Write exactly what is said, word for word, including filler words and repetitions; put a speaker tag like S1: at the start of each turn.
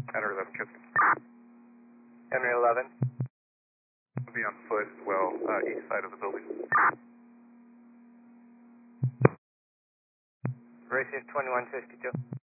S1: Henry eleven Kipton.
S2: Henry eleven.
S1: We'll be on foot as well, uh, east side of the building.
S2: Racing twenty-one fifty-two.